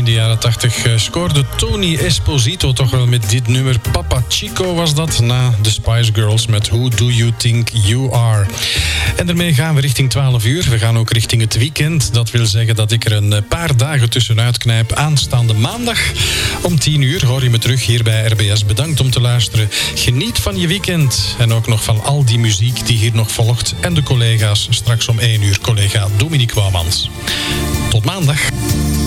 In de jaren 80 scoorde Tony Esposito toch wel met dit nummer. Papa Chico was dat, na de Spice Girls met Who Do You Think You Are. En daarmee gaan we richting 12 uur. We gaan ook richting het weekend. Dat wil zeggen dat ik er een paar dagen tussenuit knijp. Aanstaande maandag om 10 uur hoor je me terug hier bij RBS. Bedankt om te luisteren. Geniet van je weekend. En ook nog van al die muziek die hier nog volgt. En de collega's straks om 1 uur. Collega Dominique Wouwmans. Tot maandag.